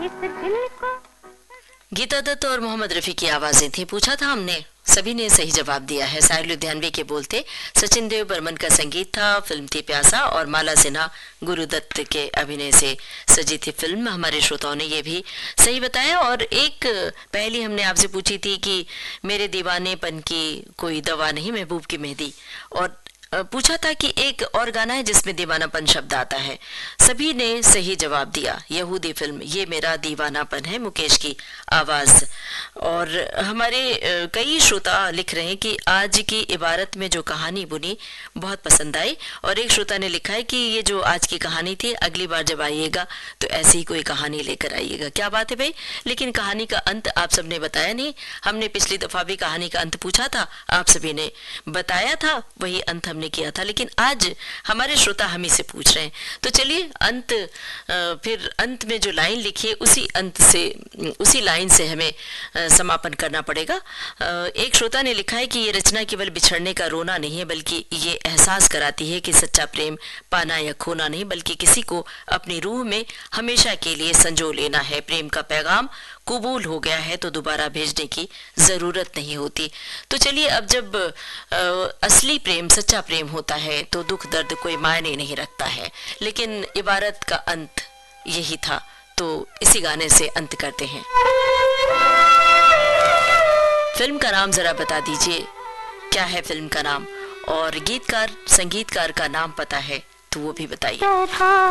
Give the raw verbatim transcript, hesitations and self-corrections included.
गीता दत्त और मोहम्मद रफी की आवाजें थी। पूछा था हमने, सभी ने सही जवाब दिया है। साहिर लुधियानवी के बोलते, सचिन देव बर्मन का संगीत था। फिल्म थी प्यासा और माला सिन्हा गुरुदत्त के अभिनय से सजी थी फिल्म। हमारे श्रोताओं ने ये भी सही बताया। और एक पहली हमने आपसे पूछी थी कि मेरे दीवानेपन की कोई दवा नहीं, महबूब की मेहंदी। और पूछा था कि एक और गाना है जिसमें दीवानापन शब्द आता है। सभी ने सही जवाब दिया। यहूदी फिल्म ये मेरा दीवानापन है, मुकेश की आवाज। और हमारे कई श्रोता लिख रहे हैं कि आज की इबारत में जो कहानी बुनी बहुत पसंद आई। और एक श्रोता ने लिखा है कि ये जो आज की कहानी थी, अगली बार जब आइएगा तो ऐसी ही कोई कहानी लेकर आइएगा। क्या बात है भाई, लेकिन कहानी का अंत आप सबने बताया नहीं। हमने पिछली दफा भी कहानी का अंत पूछा था, आप सभी ने बताया था, वही अंत हमने किया था। लेकिन आज हमारे श्रोता हम ही से पूछ रहे हैं, तो चलिए अंत फिर अंत में जो लाइन लिखी है उसी अंत से, उसी लाइन से हमें समापन करना पड़ेगा। एक श्रोता ने लिखा है कि ये रचना केवल बिछड़ने का रोना नहीं है, बल्कि ये एहसास कराती है कि सच्चा प्रेम पाना या खोना नहीं, बल्कि किसी को अपनी रूह में हमेशा के लिए संजो लेना है। प्रेम का पैगाम कबूल हो गया है तो दोबारा भेजने की जरूरत नहीं होती। तो चलिए, अब जब आ, असली प्रेम, सच्चा प्रेम होता है तो दुख दर्द कोई मायने नहीं रखता है। लेकिन इबारत का अंत यही था, तो इसी गाने से अंत करते हैं। फिल्म का नाम जरा बता दीजिए, क्या है फिल्म का नाम? और गीतकार, संगीतकार का नाम पता है तो वो भी बताइए।